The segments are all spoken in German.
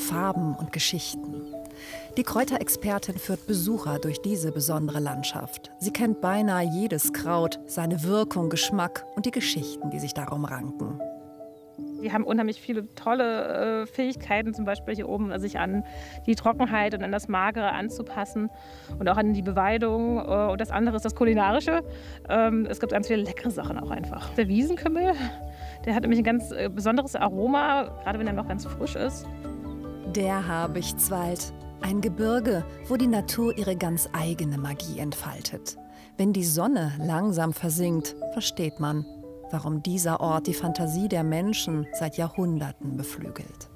Farben und Geschichten. Die Kräuterexpertin führt Besucher durch diese besondere Landschaft. Sie kennt beinahe jedes Kraut, seine Wirkung, Geschmack und die Geschichten, die sich darum ranken. Die haben unheimlich viele tolle Fähigkeiten, zum Beispiel hier oben sich an die Trockenheit und an das Magere anzupassen und auch an die Beweidung. Und das andere ist das Kulinarische. Es gibt ganz viele leckere Sachen auch einfach. Der Wiesenkümmel, der hat nämlich ein ganz besonderes Aroma, gerade wenn er noch ganz frisch ist. Der Habichtswald, ein Gebirge, wo die Natur ihre ganz eigene Magie entfaltet. Wenn die Sonne langsam versinkt, versteht man, warum dieser Ort die Fantasie der Menschen seit Jahrhunderten beflügelt.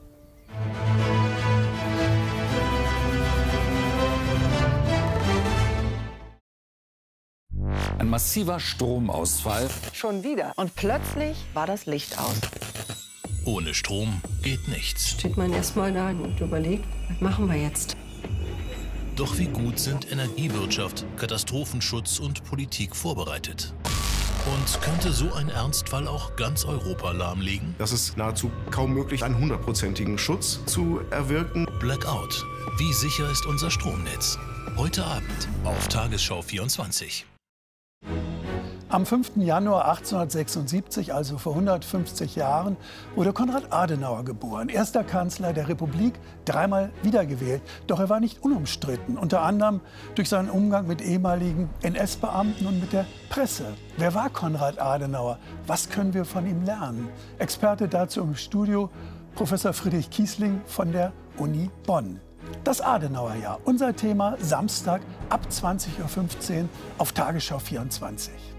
Ein massiver Stromausfall. Schon wieder. Und plötzlich war das Licht aus. Ohne Strom geht nichts. Steht man erst mal da und überlegt, was machen wir jetzt? Doch wie gut sind Energiewirtschaft, Katastrophenschutz und Politik vorbereitet? Und könnte so ein Ernstfall auch ganz Europa lahmlegen? Das ist nahezu kaum möglich, einen 100%igen Schutz zu erwirken. Blackout. Wie sicher ist unser Stromnetz? Heute Abend auf Tagesschau 24. Am 5. Januar 1876, also vor 150 Jahren, wurde Konrad Adenauer geboren. Erster Kanzler der Republik, dreimal wiedergewählt. Doch er war nicht unumstritten, unter anderem durch seinen Umgang mit ehemaligen NS-Beamten und mit der Presse. Wer war Konrad Adenauer? Was können wir von ihm lernen? Experte dazu im Studio, Professor Friedrich Kiesling von der Uni Bonn. Das Adenauerjahr, unser Thema Samstag ab 20:15 Uhr auf Tagesschau 24.